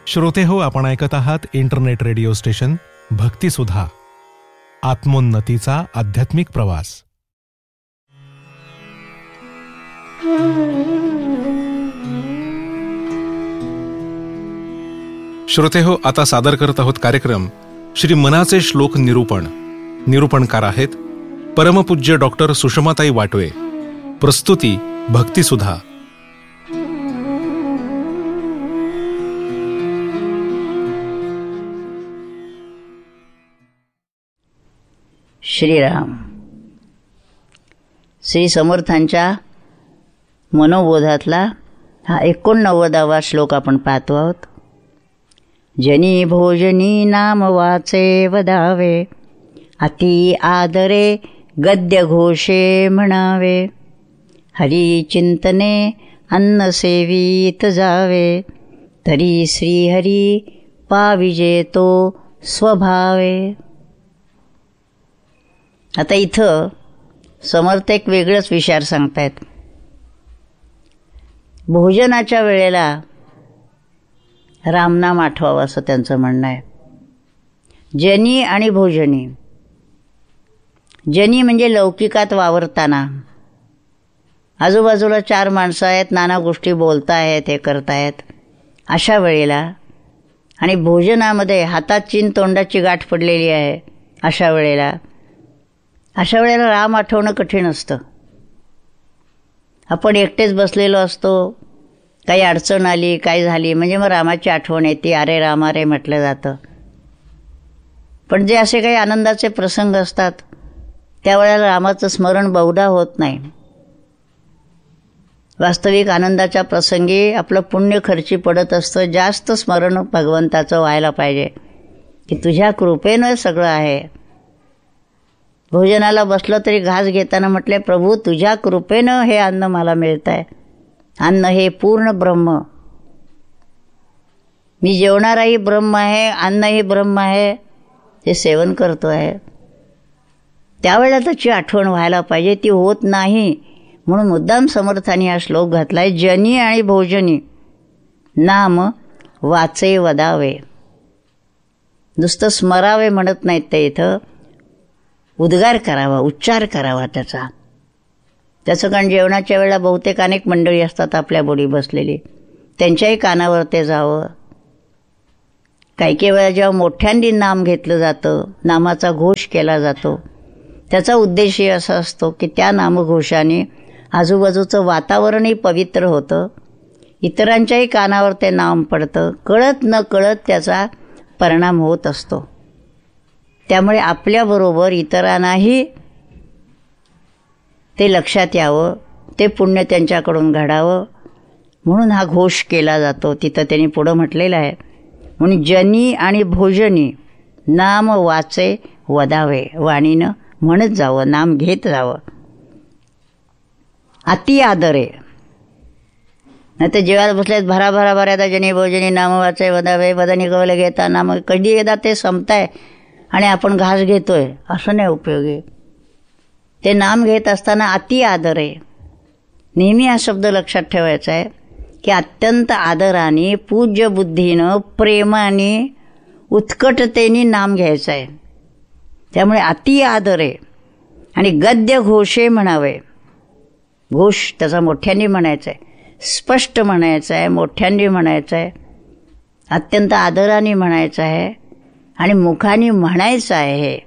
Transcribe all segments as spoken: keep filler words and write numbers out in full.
श्रोते हो, आपण ऐकत आहात इंटरनेट रेडिओ स्टेशन भक्तिसुधा, आत्मोन्नतीचा आध्यात्मिक प्रवास. श्रोते हो, आता सादर करत आहोत कार्यक्रम श्री मनाचे श्लोक निरूपण. निरूपणकार आहेत परमपूज्य डॉक्टर सुषमाताई वाटवे. प्रस्तुती भक्तिसुधा. श्रीराम. श्री समर्थांच्या मनोबोधातला हा एकोणनव्वदावा श्लोक आपण पाहतो आहोत. जनी भोजनी नाम वाचे वदावे, अति आदरे गद्य घोषे म्हणावे. हरी चिंतने अन्न सेवित जावे, तरी श्रीहरी पाविजे तो स्वभावे. आता इथं समर्थ एक वेगळंच विचार सांगतायत. भोजनाच्या वेळेला रामनाम आठवावं असं त्यांचं म्हणणं आहे. जनी आणि भोजनी. जनी म्हणजे लौकिकात वावरताना, आजूबाजूला चार माणसं आहेत, नाना गोष्टी बोलतायत, हे करतायत, अशा वेळेला, आणि भोजनामध्ये हातात चीन तोंडाची गाठ पडलेली आहे अशा वेळेला, अशा वेळेला राम आठवणं कठीण असतं. आपण एकटेच बसलेलो असतो, काही अडचण आली, काय झाली म्हणजे मग रामाची आठवण येते, अरे रामा रे म्हटलं जातं. पण जे असे काही आनंदाचे प्रसंग असतात त्यावेळेला रामाचं स्मरण बहुधा होत नाही. वास्तविक आनंदाच्या प्रसंगी आपलं पुण्य खर्ची पडत असतं. जास्त स्मरण भगवंताचं व्हायला पाहिजे की तुझ्या कृपेनं सगळं आहे. भोजनाला बसलं तरी घास घेताना म्हटले, प्रभू तुझ्या कृपेनं हे अन्न मला मिळत आहे. अन्न हे पूर्ण ब्रह्म. मी जेवणाराही ब्रह्म आहे, अन्नही ब्रह्म आहे, ते सेवन करतो आहे. त्यावेळेला त्याची आठवण व्हायला पाहिजे, ती होत नाही. म्हणून मुद्दाम समर्थांनी हा श्लोक घातला आहे. जनी आणि भोजनी नाम वाचे वदावे. नुसतं स्मरावे म्हणत नाहीत ते, इथं उद्गार करावा, उच्चार करावा त्याचा. त्याचं कारण जेवणाच्या वेळेला बहुतेक अनेक मंडळी असतात आपल्या बोडी बसलेली, त्यांच्याही कानावर ते जावं. काही काही वेळा जेव्हा मोठ्यांनी नाम घेतलं जातं, नामाचा घोष केला जातो, त्याचा उद्देशही असा असतो की त्या नामघोषाने आजूबाजूचं वातावरणही पवित्र होतं, इतरांच्याही कानावर ते नाम पडतं, कळत न कळत त्याचा परिणाम होत असतो. त्यामुळे आपल्याबरोबर इतरांनाही ते लक्षात यावं, ते पुण्य त्यांच्याकडून घडावं, म्हणून हा घोष केला जातो. तिथं त्यांनी पुढं म्हटलेलं आहे, म्हणून जनी आणि भोजनी नाम वाचे वदावे. वाणीनं म्हणत जावं, नाम घेत जावं. अति आदरे. नाही तर जेवायला बसलेत भरा भरा भरा जनी भोजनी नाम वाचे वदावे. वदनी कवले घेता नाम. कधी एकदा ते संपताय आणि आपण घास घेतोय असं नाही उपयोगी. ते नाम घेत असताना अति आदर आहे. नेहमी हा शब्द लक्षात ठेवायचा आहे की अत्यंत आदराने, पूज्य बुद्धीनं, प्रेमाने, उत्कटतेने नाम घ्यायचं आहे. त्यामुळे अति आदर आहे. आणि गद्य घोषे म्हणावे. घोष त्याचा मोठ्यांनी म्हणायचा आहे, स्पष्ट म्हणायचं आहे, मोठ्यांनी म्हणायचं आहे, अत्यंत आदराने म्हणायचं आहे आणि मुखाने म्हणायचं आहे. हे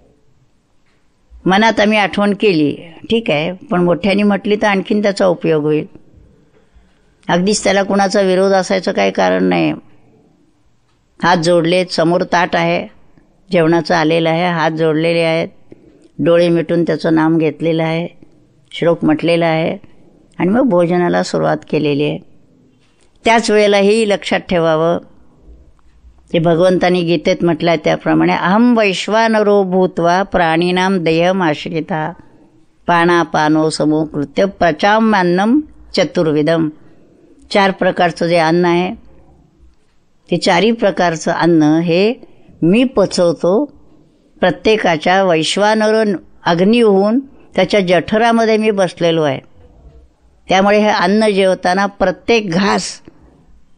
मनात आम्ही आठवण केली ठीक आहे, पण मोठ्याने म्हटली तर आणखीन त्याचा उपयोग होईल. अगदीच त्याला कुणाचा विरोध असायचं काही कारण नाही. हात जोडलेत, समोर ताट आहे, जेवणाचं आलेलं आहे, हात जोडलेले आहेत, डोळे मिटून त्याचं नाम घेतलेलं आहे, श्लोक म्हटलेला आहे आणि मग भोजनाला सुरुवात केलेली आहे. त्याच वेळेलाही लक्षात ठेवावं ते भगवंतानी गीतेत म्हटलं आहे त्याप्रमाणे, अहम वैश्वानरो भूत्वा प्राणीनाम देहम आश्रिता पानापानो समोकृत्य पचाम्यन्नम चतुर्विधम. चार प्रकारचं जे अन्न आहे ते चारही प्रकारचं अन्न हे मी पचवतो. प्रत्येकाच्या वैश्वानरो अग्नी होऊन त्याच्या जठरामध्ये मी बसलेलो आहे. त्यामुळे हे अन्न जेवताना प्रत्येक घास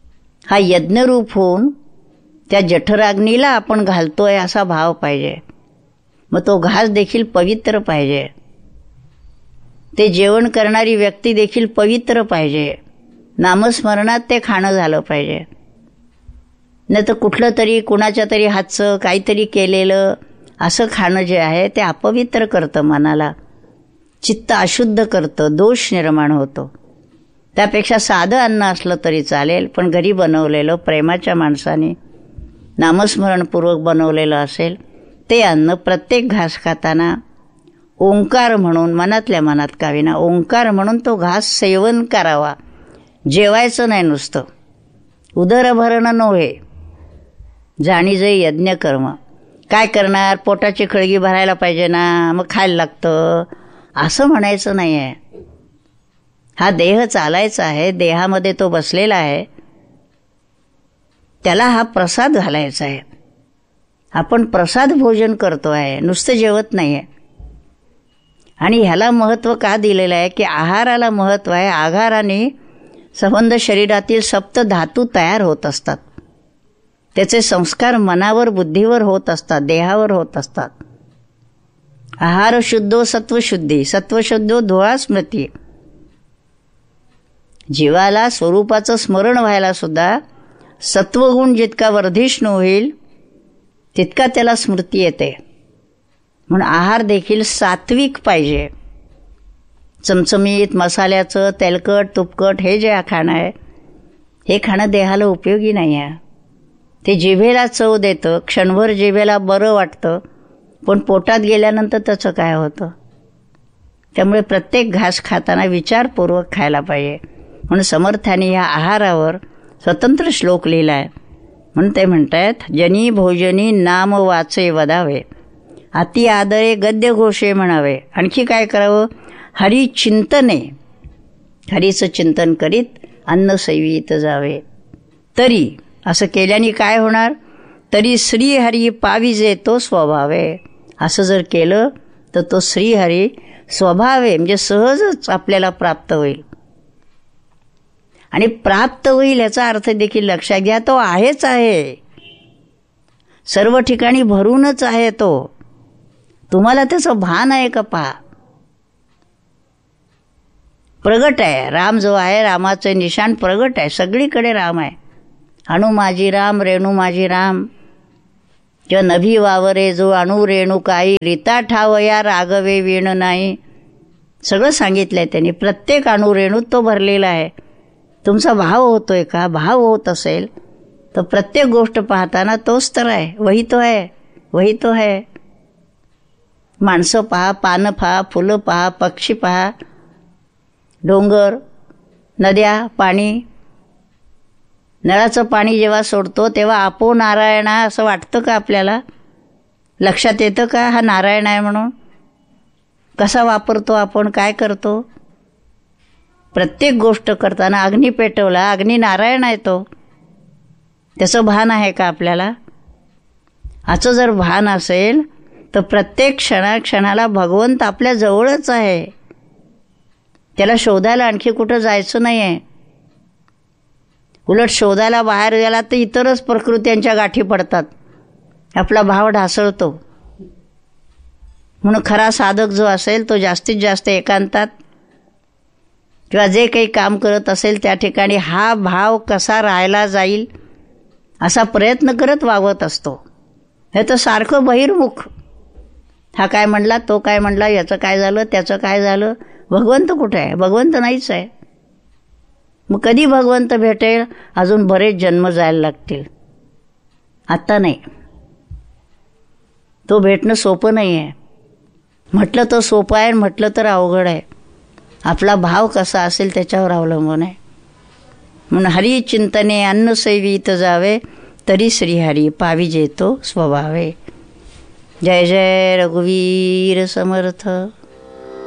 हा यज्ञरूप होऊन त्या जठराग्नीला आपण घालतोय असा भाव पाहिजे. मग तो घास देखील पवित्र पाहिजे. ते जेवण करणारी व्यक्ती देखील पवित्र पाहिजे. नामस्मरणात ते खाणं झालं पाहिजे. नाही तर कुठलं तरी कुणाच्या तरी हातचं काहीतरी केलेलं असं खाणं जे आहे ते अपवित्र करतं मनाला, चित्त अशुद्ध करतं, दोष निर्माण होतो. त्यापेक्षा साधं अन्न असलं तरी चालेल, पण घरी बनवलेलं प्रेमाच्या माणसाने नामस्मरणपूर्वक बनवलेलं असेल ते अन्न प्रत्येक घास खाताना ओंकार म्हणून मनातल्या मनात का विना ओंकार म्हणून तो घास सेवन करावा. जेवायचं नाही नुसतं, उदरभरणं नव्हे, जाणीजे यज्ञ कर्म. काय करणार, पोटाची खळगी भरायला पाहिजे ना, मग खायला लागतं असं म्हणायचं नाही आहे. हा देह चालायचा आहे, देहामध्ये तो बसलेला आहे, त्याला हा प्रसाद घालायचा आहे. आपण प्रसाद भोजन करतो आहे, नुसतं जेवत नाही आहे. आणि ह्याला महत्त्व का दिलेलं आहे की आहाराला महत्त्व आहे. आहाराने संबंध शरीरातील सप्त धातू तयार होत असतात. त्याचे संस्कार मनावर बुद्धीवर होत असतात, देहावर होत असतात. आहार शुद्धो सत्वशुद्धी, सत्वशुद्धो धुळा स्मृती. जीवाला स्वरूपाचं स्मरण व्हायला सुद्धा सत्वगुण जितका वर्धिष्णू होईल तितका त्याला स्मृती येते. म्हणून आहार देखील सात्विक पाहिजे. चमचमीत मसाल्याचं तेलकट तुपकट हे जे खाणं आहे हे खाणं देहाला उपयोगी नाही आहे. ते जिभेला चव देतं, क्षणभर जिभेला बरं वाटतं, पण पोटात गेल्यानंतर त्याचं काय होतं. त्यामुळे प्रत्येक घास खाताना विचारपूर्वक खायला पाहिजे. म्हणून समर्थांनी या आहारावर स्वतंत्र श्लोक लिहिला आहे. म्हणून ते म्हणतात, जनी भोजनी नाम वाचे वदावे, अति आदरे गद्य घोषे म्हणावे. आणखी काय करावं, हरी चिंतने, हरीचं चिंतन करीत अन्न सैवीत जावे. तरी असं केल्याने काय होणार, तरी श्रीहरी पाविजे तो स्वभावे. असं जर केलं तर तो श्रीहरी स्वभावे म्हणजे सहजच आपल्याला प्राप्त होईल. आणि प्राप्त होईल याचा अर्थ देखील लक्षात घ्या, तो आहेच आहे, सर्व ठिकाणी भरूनच आहे तो. तुम्हाला त्याचं भान आहे का पहा. प्रगट आहे राम जो आहे, रामाचे निशाण प्रगट आहे, सगळीकडे राम आहे. अणु माझी राम रेणू माझी राम, ज नभी वावरे जो अणु रेणू काही, रीता ठावया रागवे वीण नाही. सगळं सांगितलंय त्यांनी. प्रत्येक अणु रेणूत तो भरलेला आहे. तुमचा भाव होतोय का, भाव होत असेल तर प्रत्येक गोष्ट पाहताना तोच तर आहे, वही तो आहे, वही तो आहे. माणसं पहा, पानं पहा, फुलं पहा, पक्षी पहा, डोंगर, नद्या, पाणी. नळाचं पाणी जेव्हा सोडतो तेव्हा आपो नारायण आहे असं वाटतं का आपल्याला, लक्षात येतं का हा नारायण आहे म्हणून. कसा वापरतो आपण, काय करतो. प्रत्येक गोष्ट करताना अग्नी पेटवला, अग्नी नारायण आहे तो, त्याचं भान आहे का आपल्याला. असं जर भान असेल तर प्रत्येक क्षणा क्षणाला भगवंत आपल्या जवळच आहे. त्याला शोधायला आणखी कुठं जायचं नाही आहे. उलट शोधायला बाहेर गेला तर इतरच प्रकृत्यांच्या गाठी पडतात, आपला भाव ढासळतो. म्हणून खरा साधक जो असेल तो जास्तीत जास्त एकांतात किंवा जे काही काम करत असेल त्या ठिकाणी हा भाव कसा राहायला जाईल असा प्रयत्न करत वागत असतो. हे तर सारखं बहिर्मुख, हा काय म्हणला, तो काय म्हणला, याचं काय झालं, त्याचं काय झालं. भगवंत कुठे आहे, भगवंत नाहीच आहे. मग कधी भगवंत भेटेल, अजून बरेच जन्म जायला लागतील, आत्ता नाही. तो भेटणं सोपं नाही आहे. म्हटलं तर सोपं आहे, म्हटलं तर अवघड आहे. आपला भाव कसा असेल त्याच्यावर अवलंबून आहे. म्हणून हरी चिंतने अन्न सैवीत जावे, तरी श्रीहरी पाविजे तो स्वभावे. जय जय रघुवीर समर्थ.